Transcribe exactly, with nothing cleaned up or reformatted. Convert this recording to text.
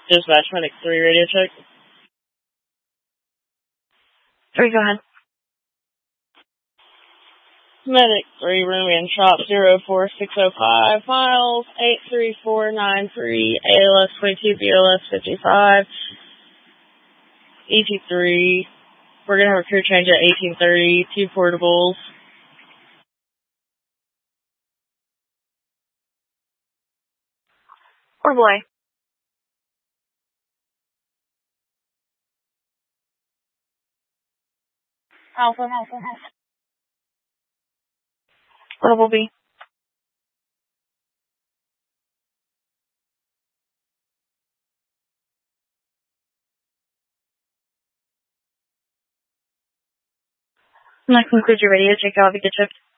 Dispatch, Medic three, radio check. three, go ahead. Medic three, room in shop zero four six zero five, miles eight three four nine three, A L S twenty-two, B L S fifty-five, E T three. We're going to have a crew change at eighteen thirty, two portables. Or boy. Alpha, Alpha, Alpha. Portable B. And that concludes your radio check. I'll be good shift.